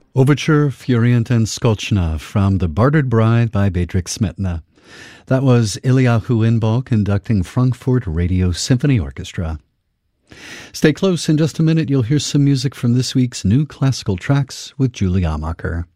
Overture, Furient and Skolchna from The Bartered Bride by Bedřich Smetana. That was Eliyahu Inbal conducting Frankfurt Radio Symphony Orchestra. Stay close. In just a minute, you'll hear some music from this week's new classical tracks with Julie Amacher.